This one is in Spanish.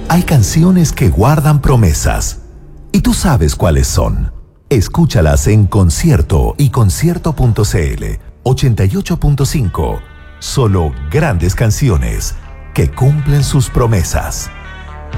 Hay canciones que guardan promesas. ¿Y tú sabes cuáles son? Escúchalas en Concierto y Concierto.cl 88.5. Solo grandes canciones que cumplen sus promesas.